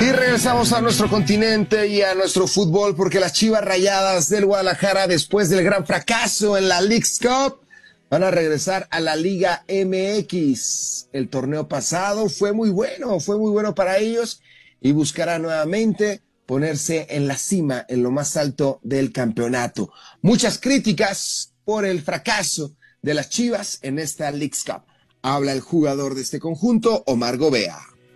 Y regresamos a nuestro continente y a nuestro fútbol porque las Chivas Rayadas del Guadalajara, después del gran fracaso en la Leagues Cup, van a regresar a la Liga MX. El torneo pasado fue muy bueno para ellos y buscará nuevamente ponerse en la cima, en lo más alto del campeonato. Muchas críticas por el fracaso de las Chivas en esta Leagues Cup. Habla el jugador de este conjunto, Omar Gobea.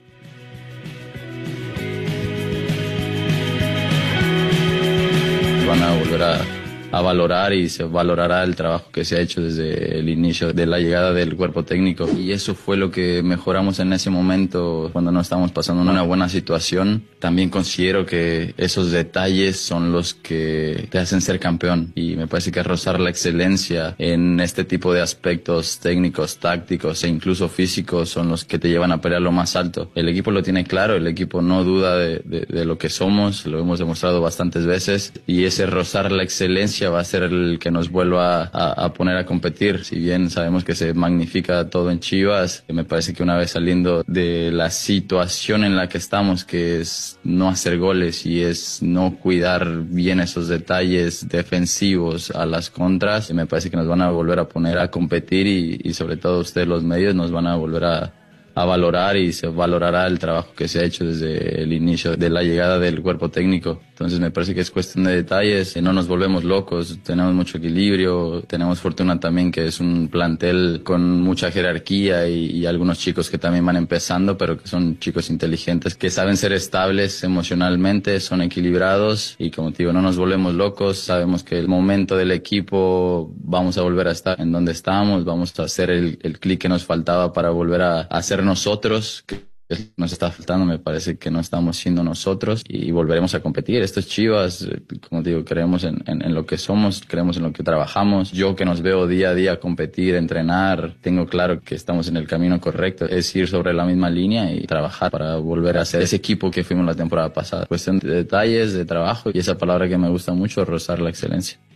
Van a volver a valorar y se valorará el trabajo que se ha hecho desde el inicio de la llegada del cuerpo técnico, y eso fue lo que mejoramos en ese momento cuando no estábamos pasando una buena situación. También considero que esos detalles son los que te hacen ser campeón, y me parece que rozar la excelencia en este tipo de aspectos técnicos, tácticos e incluso físicos son los que te llevan a pelear lo más alto. El equipo lo tiene claro, el equipo no duda de lo que somos, lo hemos demostrado bastantes veces, y ese rozar la excelencia va a ser el que nos vuelva a poner a competir. Si bien sabemos que se magnifica todo en Chivas, me parece que una vez saliendo de la situación en la que estamos, que es no hacer goles y es no cuidar bien esos detalles defensivos a las contras, me parece que nos van a volver a poner a competir y sobre todo ustedes los medios nos van a volver a valorar, y se valorará el trabajo que se ha hecho desde el inicio de la llegada del cuerpo técnico. Entonces me parece que es cuestión de detalles, no nos volvemos locos, tenemos mucho equilibrio, tenemos fortuna también que es un plantel con mucha jerarquía y algunos chicos que también van empezando, pero que son chicos inteligentes, que saben ser estables emocionalmente, son equilibrados y, como te digo, no nos volvemos locos. Sabemos que el momento del equipo vamos a volver a estar en donde estábamos, vamos a hacer el clic que nos faltaba para volver a ser nosotros, que nos está faltando. Me parece que no estamos siendo nosotros y volveremos a competir. Estos Chivas, como te digo, creemos en lo que somos, creemos en lo que trabajamos. Yo, que nos veo día a día competir, entrenar, tengo claro que estamos en el camino correcto, es ir sobre la misma línea y trabajar para volver a ser ese equipo que fuimos la temporada pasada. Cuestión de detalles, de trabajo, y esa palabra que me gusta mucho, rozar la excelencia.